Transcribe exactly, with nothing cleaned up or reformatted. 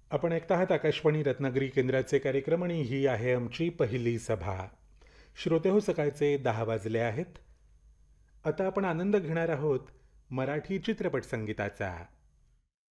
आपण ऐकता आहात आकाशवाणी रत्नागिरी केंद्राचे कार्यक्रम आणि ही आहे आमची पहिली सभा. श्रोते हो, सकाळचे दहा वाजले आहेत. आता आपण आनंद घेणार आहोत मराठी चित्रपट संगीताचा.